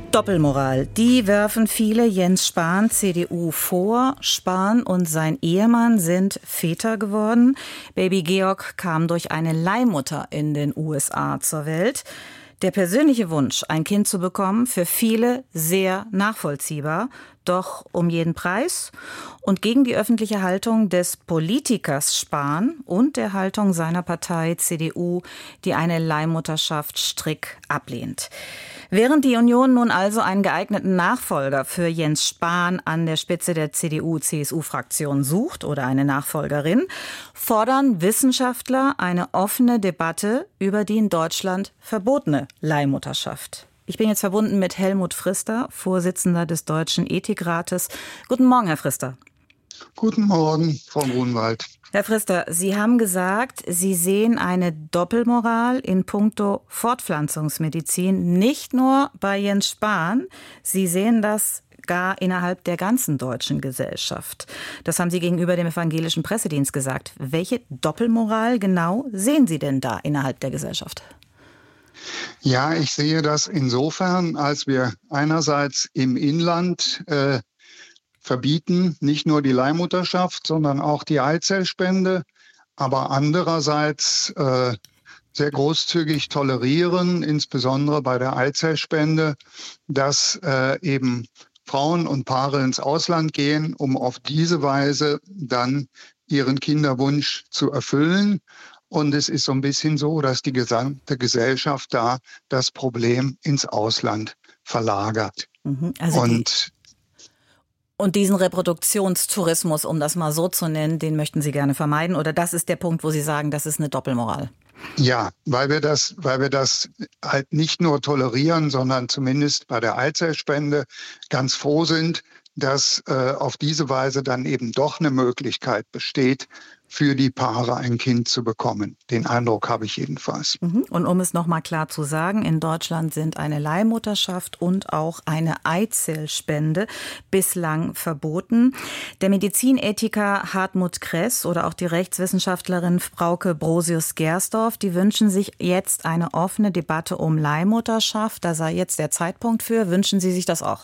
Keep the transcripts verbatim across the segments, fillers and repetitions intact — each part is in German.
Doppelmoral, die werfen viele Jens Spahn, C D U, vor. Spahn und sein Ehemann sind Väter geworden. Baby Georg kam durch eine Leihmutter in den U S A zur Welt. Der persönliche Wunsch, ein Kind zu bekommen, für viele sehr nachvollziehbar, doch um jeden Preis und gegen die öffentliche Haltung des Politikers Spahn und der Haltung seiner Partei C D U, die eine Leihmutterschaft strikt ablehnt. Während die Union nun also einen geeigneten Nachfolger für Jens Spahn an der Spitze der C D U-C S U-Fraktion sucht oder eine Nachfolgerin, fordern Wissenschaftler eine offene Debatte über die in Deutschland verbotene Leihmutterschaft. Ich bin jetzt verbunden mit Helmut Frister, Vorsitzender des Deutschen Ethikrates. Guten Morgen, Herr Frister. Guten Morgen, Frau Grunwald. Herr Frister, Sie haben gesagt, Sie sehen eine Doppelmoral in puncto Fortpflanzungsmedizin, nicht nur bei Jens Spahn. Sie sehen das gar innerhalb der ganzen deutschen Gesellschaft. Das haben Sie gegenüber dem evangelischen Pressedienst gesagt. Welche Doppelmoral genau sehen Sie denn da innerhalb der Gesellschaft? Ja, ich sehe das insofern, als wir einerseits im Inland äh, verbieten nicht nur die Leihmutterschaft, sondern auch die Eizellspende, aber andererseits äh, sehr großzügig tolerieren, insbesondere bei der Eizellspende, dass äh, eben Frauen und Paare ins Ausland gehen, um auf diese Weise dann ihren Kinderwunsch zu erfüllen. Und es ist so ein bisschen so, dass die gesamte Gesellschaft da das Problem ins Ausland verlagert. Mhm, also und Und diesen Reproduktionstourismus, um das mal so zu nennen, den möchten Sie gerne vermeiden? Oder das ist der Punkt, wo Sie sagen, das ist eine Doppelmoral? Ja, weil wir das, weil wir das halt nicht nur tolerieren, sondern zumindest bei der Eizellspende ganz froh sind, dass äh, auf diese Weise dann eben doch eine Möglichkeit besteht, für die Paare ein Kind zu bekommen. Den Eindruck habe ich jedenfalls. Und um es noch mal klar zu sagen, in Deutschland sind eine Leihmutterschaft und auch eine Eizellspende bislang verboten. Der Medizinethiker Hartmut Kress oder auch die Rechtswissenschaftlerin Frauke Brosius-Gersdorf, die wünschen sich jetzt eine offene Debatte um Leihmutterschaft. Da sei jetzt der Zeitpunkt für. Wünschen Sie sich das auch?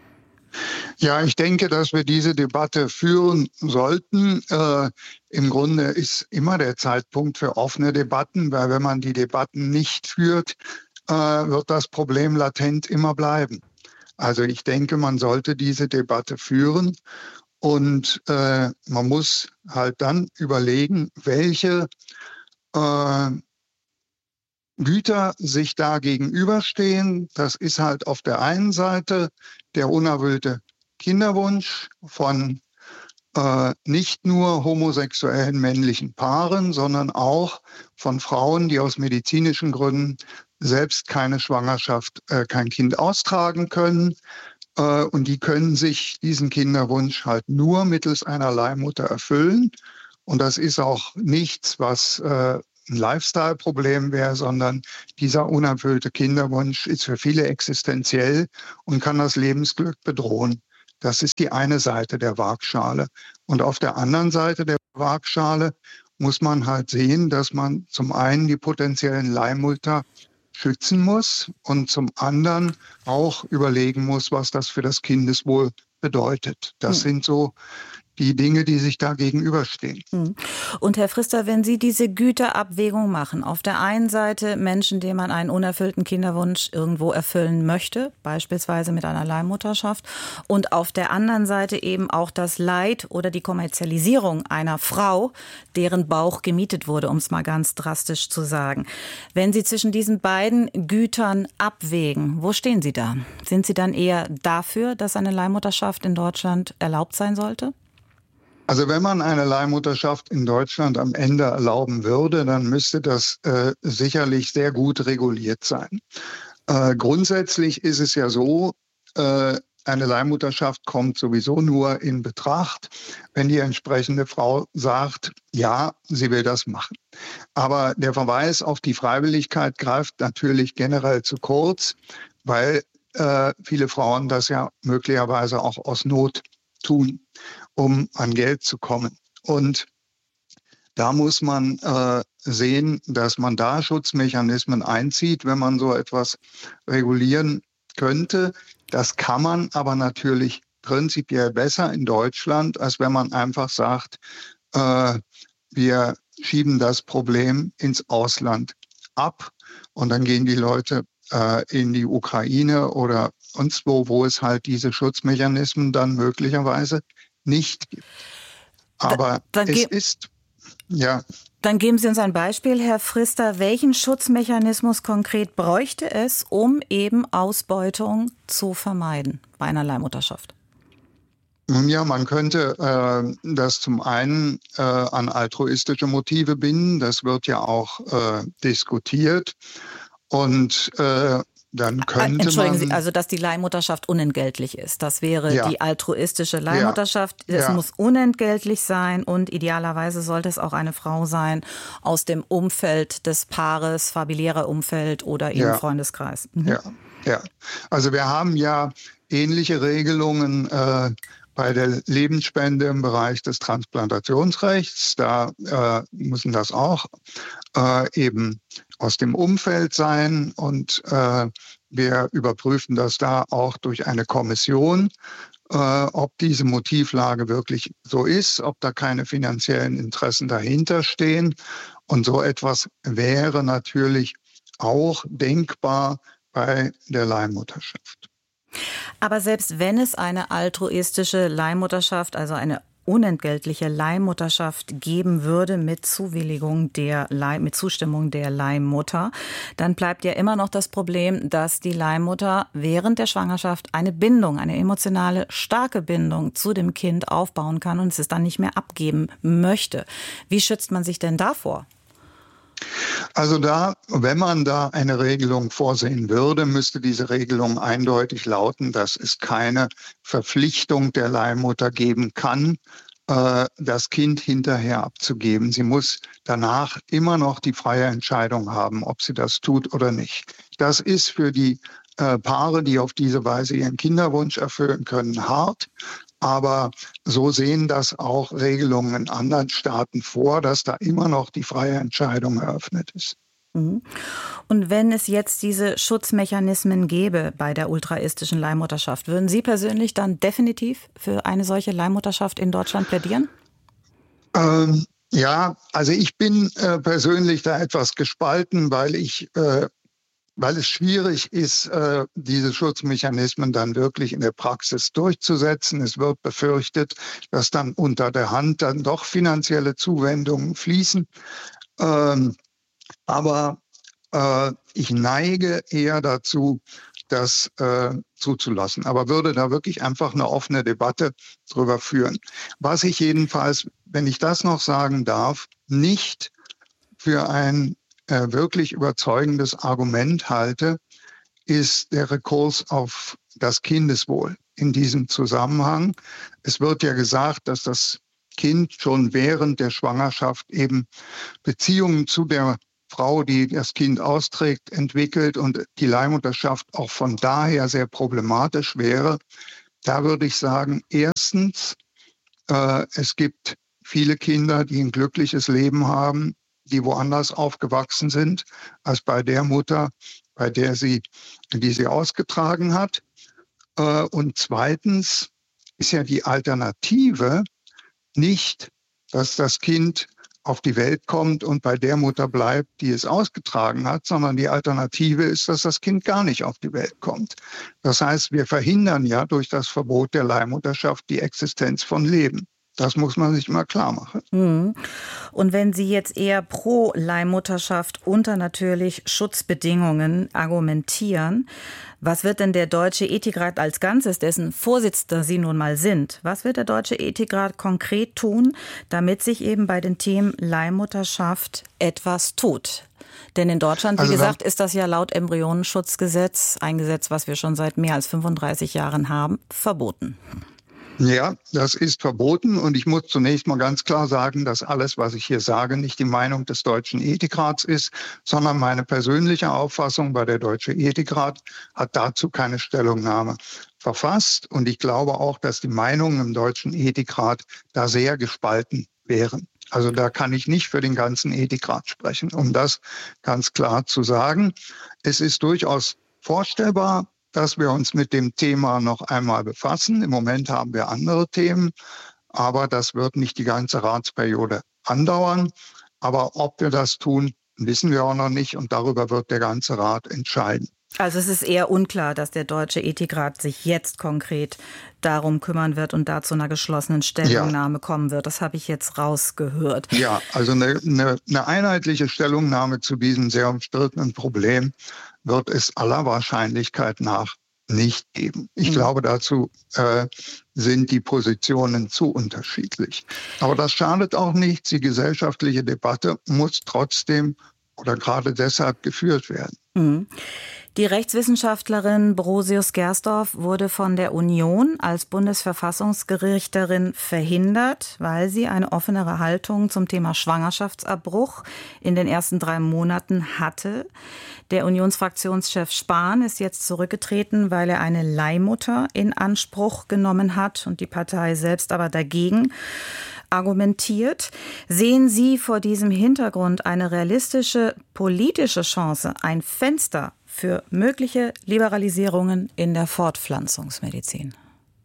Ja, ich denke, dass wir diese Debatte führen sollten. Äh, Im Grunde ist immer der Zeitpunkt für offene Debatten, weil wenn man die Debatten nicht führt, äh, wird das Problem latent immer bleiben. Also ich denke, man sollte diese Debatte führen und äh, man muss halt dann überlegen, welche äh, Güter sich da gegenüberstehen. Das ist halt auf der einen Seite der unerfüllte Kinderwunsch von äh, nicht nur homosexuellen männlichen Paaren, sondern auch von Frauen, die aus medizinischen Gründen selbst keine Schwangerschaft, äh, kein Kind austragen können. Äh, und die können sich diesen Kinderwunsch halt nur mittels einer Leihmutter erfüllen. Und das ist auch nichts, was äh, ein Lifestyle-Problem wäre, sondern dieser unerfüllte Kinderwunsch ist für viele existenziell und kann das Lebensglück bedrohen. Das ist die eine Seite der Waagschale. Und auf der anderen Seite der Waagschale muss man halt sehen, dass man zum einen die potenziellen Leihmütter schützen muss und zum anderen auch überlegen muss, was das für das Kindeswohl bedeutet. Das hm. sind so die Dinge, die sich da gegenüberstehen. Und Herr Frister, wenn Sie diese Güterabwägung machen, auf der einen Seite Menschen, denen man einen unerfüllten Kinderwunsch irgendwo erfüllen möchte, beispielsweise mit einer Leihmutterschaft, und auf der anderen Seite eben auch das Leid oder die Kommerzialisierung einer Frau, deren Bauch gemietet wurde, um es mal ganz drastisch zu sagen. Wenn Sie zwischen diesen beiden Gütern abwägen, wo stehen Sie da? Sind Sie dann eher dafür, dass eine Leihmutterschaft in Deutschland erlaubt sein sollte? Also wenn man eine Leihmutterschaft in Deutschland am Ende erlauben würde, dann müsste das äh, sicherlich sehr gut reguliert sein. Äh, grundsätzlich ist es ja so, äh, eine Leihmutterschaft kommt sowieso nur in Betracht, wenn die entsprechende Frau sagt, ja, sie will das machen. Aber der Verweis auf die Freiwilligkeit greift natürlich generell zu kurz, weil äh, viele Frauen das ja möglicherweise auch aus Not tun, um an Geld zu kommen. Und da muss man äh, sehen, dass man da Schutzmechanismen einzieht, wenn man so etwas regulieren könnte. Das kann man aber natürlich prinzipiell besser in Deutschland, als wenn man einfach sagt, äh, wir schieben das Problem ins Ausland ab und dann gehen die Leute äh, in die Ukraine oder sonst wo, wo es halt diese Schutzmechanismen dann möglicherweise nicht gibt. Aber dann es ist, ja. Dann geben Sie uns ein Beispiel, Herr Pfister. Welchen Schutzmechanismus konkret bräuchte es, um eben Ausbeutung zu vermeiden bei einer Leihmutterschaft? Nun ja, man könnte äh, das zum einen äh, an altruistische Motive binden. Das wird ja auch äh, diskutiert. Und äh, dann könnte Entschuldigen man... Sie, also dass die Leihmutterschaft unentgeltlich ist. Das wäre ja. die altruistische Leihmutterschaft. Ja. Es ja. muss unentgeltlich sein und idealerweise sollte es auch eine Frau sein aus dem Umfeld des Paares, familiärer Umfeld oder eben ja. Freundeskreis. Mhm. Ja, ja. Also wir haben ja ähnliche Regelungen äh, bei der Lebensspende im Bereich des Transplantationsrechts. Da äh, müssen das auch äh, eben aus dem Umfeld sein und äh, wir überprüfen das da auch durch eine Kommission, äh, ob diese Motivlage wirklich so ist, ob da keine finanziellen Interessen dahinter stehen. Und so etwas wäre natürlich auch denkbar bei der Leihmutterschaft. Aber selbst wenn es eine altruistische Leihmutterschaft, also eine unentgeltliche Leihmutterschaft geben würde mit Zuwilligung der Leih, mit Zustimmung der Leihmutter, dann bleibt ja immer noch das Problem, dass die Leihmutter während der Schwangerschaft eine Bindung, eine emotionale, starke Bindung zu dem Kind aufbauen kann und es dann nicht mehr abgeben möchte. Wie schützt man sich denn davor? Also da, wenn man da eine Regelung vorsehen würde, müsste diese Regelung eindeutig lauten, dass es keine Verpflichtung der Leihmutter geben kann, äh, das Kind hinterher abzugeben. Sie muss danach immer noch die freie Entscheidung haben, ob sie das tut oder nicht. Das ist für die äh, Paare, die auf diese Weise ihren Kinderwunsch erfüllen können, hart. Aber so sehen das auch Regelungen in anderen Staaten vor, dass da immer noch die freie Entscheidung eröffnet ist. Und wenn es jetzt diese Schutzmechanismen gäbe bei der ultraistischen Leihmutterschaft, würden Sie persönlich dann definitiv für eine solche Leihmutterschaft in Deutschland plädieren? Ähm, ja, also ich bin äh, persönlich da etwas gespalten, weil ich äh, weil es schwierig ist, äh, diese Schutzmechanismen dann wirklich in der Praxis durchzusetzen. Es wird befürchtet, dass dann unter der Hand dann doch finanzielle Zuwendungen fließen. Ähm, aber äh, ich neige eher dazu, das äh, zuzulassen, aber würde da wirklich einfach eine offene Debatte drüber führen. Was ich jedenfalls, wenn ich das noch sagen darf, nicht für ein äh, wirklich überzeugendes Argument halte, ist der Rekurs auf das Kindeswohl in diesem Zusammenhang. Es wird ja gesagt, dass das Kind schon während der Schwangerschaft eben Beziehungen zu der Frau, die das Kind austrägt, entwickelt und die Leihmutterschaft auch von daher sehr problematisch wäre. Da würde ich sagen, erstens, äh, es gibt viele Kinder, die ein glückliches Leben haben, die woanders aufgewachsen sind, als bei der Mutter, bei der sie, die sie ausgetragen hat. Äh, und zweitens ist ja die Alternative nicht, dass das Kind auf die Welt kommt und bei der Mutter bleibt, die es ausgetragen hat, sondern die Alternative ist, dass das Kind gar nicht auf die Welt kommt. Das heißt, wir verhindern ja durch das Verbot der Leihmutterschaft die Existenz von Leben. Das muss man sich mal klar machen. Und wenn Sie jetzt eher pro Leihmutterschaft unter natürlich Schutzbedingungen argumentieren, was wird denn der Deutsche Ethikrat als Ganzes, dessen Vorsitzender Sie nun mal sind, was wird der Deutsche Ethikrat konkret tun, damit sich eben bei den Themen Leihmutterschaft etwas tut? Denn in Deutschland, wie also, gesagt, ist das ja laut Embryonenschutzgesetz, ein Gesetz, was wir schon seit mehr als fünfunddreißig Jahren haben, verboten. Ja, das ist verboten und ich muss zunächst mal ganz klar sagen, dass alles, was ich hier sage, nicht die Meinung des Deutschen Ethikrats ist, sondern meine persönliche Auffassung, weil der Deutsche Ethikrat hat dazu keine Stellungnahme verfasst und ich glaube auch, dass die Meinungen im Deutschen Ethikrat da sehr gespalten wären. Also da kann ich nicht für den ganzen Ethikrat sprechen, um das ganz klar zu sagen. Es ist durchaus vorstellbar, dass wir uns mit dem Thema noch einmal befassen. Im Moment haben wir andere Themen, aber das wird nicht die ganze Ratsperiode andauern. Aber ob wir das tun, wissen wir auch noch nicht und darüber wird der ganze Rat entscheiden. Also es ist eher unklar, dass der Deutsche Ethikrat sich jetzt konkret darum kümmern wird und da zu einer geschlossenen Stellungnahme ja. kommen wird. Das habe ich jetzt rausgehört. Ja, also eine, eine, eine einheitliche Stellungnahme zu diesem sehr umstrittenen Problem wird es aller Wahrscheinlichkeit nach nicht geben. Ich mhm. glaube, dazu äh, sind die Positionen zu unterschiedlich. Aber das schadet auch nichts. Die gesellschaftliche Debatte muss trotzdem oder gerade deshalb geführt werden. Mhm. Die Rechtswissenschaftlerin Brosius-Gersdorf wurde von der Union als Bundesverfassungsgerichterin verhindert, weil sie eine offenere Haltung zum Thema Schwangerschaftsabbruch in den ersten drei Monaten hatte. Der Unionsfraktionschef Spahn ist jetzt zurückgetreten, weil er eine Leihmutter in Anspruch genommen hat und die Partei selbst aber dagegen argumentiert. Sehen Sie vor diesem Hintergrund eine realistische politische Chance, ein Fenster für mögliche Liberalisierungen in der Fortpflanzungsmedizin?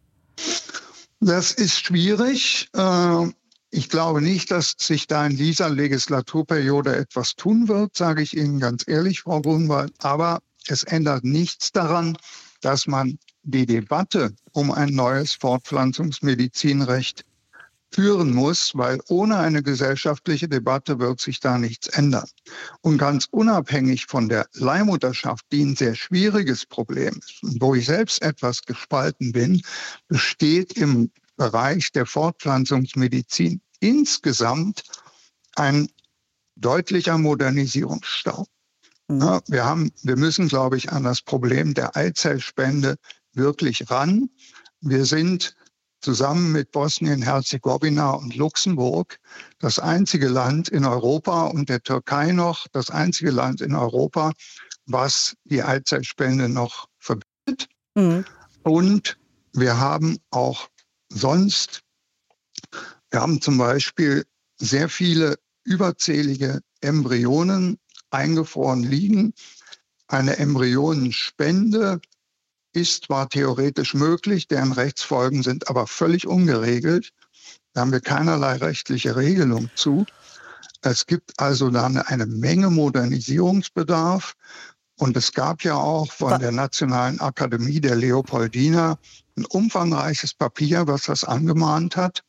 Das ist schwierig. Ich glaube nicht, dass sich da in dieser Legislaturperiode etwas tun wird, sage ich Ihnen ganz ehrlich, Frau Grunwald. Aber es ändert nichts daran, dass man die Debatte um ein neues Fortpflanzungsmedizinrecht führen muss, weil ohne eine gesellschaftliche Debatte wird sich da nichts ändern. Und ganz unabhängig von der Leihmutterschaft, die ein sehr schwieriges Problem ist und wo ich selbst etwas gespalten bin, besteht im Bereich der Fortpflanzungsmedizin insgesamt ein deutlicher Modernisierungsstau. Ja, wir haben, wir müssen, glaube ich, an das Problem der Eizellspende wirklich ran. Wir sind zusammen mit Bosnien-Herzegowina und Luxemburg das einzige Land in Europa und der Türkei noch das einzige Land in Europa, was die Eizellspende noch verbietet. Mhm. Und wir haben auch sonst, wir haben zum Beispiel sehr viele überzählige Embryonen eingefroren liegen. Eine Embryonenspende ist zwar theoretisch möglich, deren Rechtsfolgen sind aber völlig ungeregelt. Da haben wir keinerlei rechtliche Regelung zu. Es gibt also dann eine Menge Modernisierungsbedarf. Und es gab ja auch von der Nationalen Akademie der Leopoldina ein umfangreiches Papier, was das angemahnt hat.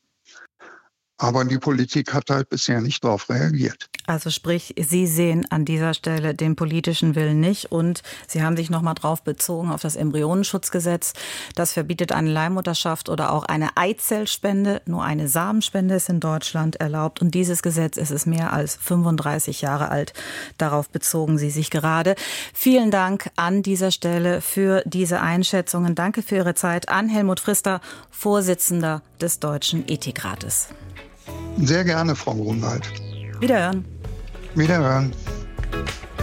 Aber die Politik hat halt bisher nicht darauf reagiert. Also sprich, Sie sehen an dieser Stelle den politischen Willen nicht und Sie haben sich nochmal drauf bezogen auf das Embryonenschutzgesetz. Das verbietet eine Leihmutterschaft oder auch eine Eizellspende. Nur eine Samenspende ist in Deutschland erlaubt und dieses Gesetz ist es mehr als fünfunddreißig Jahre alt. Darauf bezogen Sie sich gerade. Vielen Dank an dieser Stelle für diese Einschätzungen. Danke für Ihre Zeit an Helmut Frister, Vorsitzender des Deutschen Ethikrates. Sehr gerne, Frau Grunwald. Wiederhören. Wiederhören.